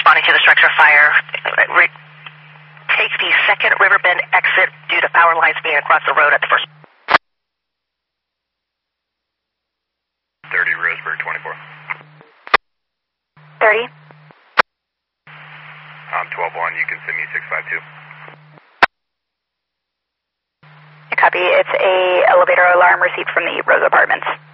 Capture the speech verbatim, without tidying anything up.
responding to the structure fire. Re- take the second Riverbend exit due to power lines being across the road at the first. thirty Roseburg twenty-four. thirty. Um, twelve one, you can send me six five two. Copy. It's a elevator alarm received from the Rose Apartments.